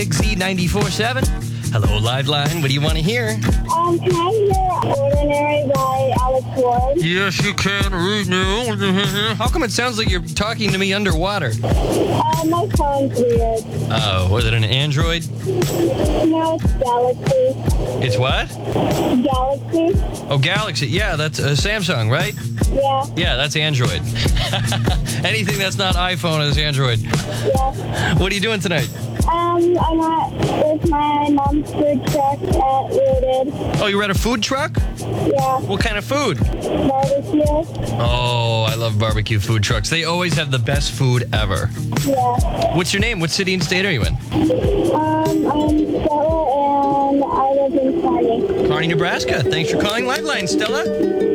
Z94.7. Hello, Liveline. What do you want to hear? Can I hear Ordinary by Alex Ward? Yes, you can read now. How come it sounds like you're talking to me underwater? My phone's weird. Oh, was it an Android? No, it's Galaxy. It's what? Galaxy? Oh, Galaxy. Yeah, that's Samsung, right? Yeah. Yeah, that's Android. Anything that's not iPhone is Android. Yeah. What are you doing tonight? I'm at with my mom's food truck at Rooted. Oh, you're at a food truck? Yeah. What kind of food? Barbecue. Oh, I love barbecue food trucks. They always have the best food ever. Yeah. What's your name? What city and state are you in? I'm Stella and I live in Kearney. Kearney, Nebraska. Thanks for calling Liveline, Stella.